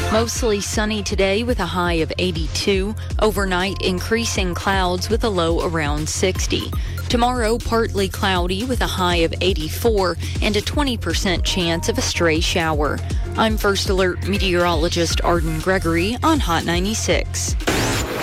Mostly sunny today with a high of 82. Overnight, increasing clouds with a low around 60. Tomorrow, partly cloudy with a high of 84 and a 20% chance of a stray shower. I'm First Alert meteorologist Arden Gregory on Hot 96.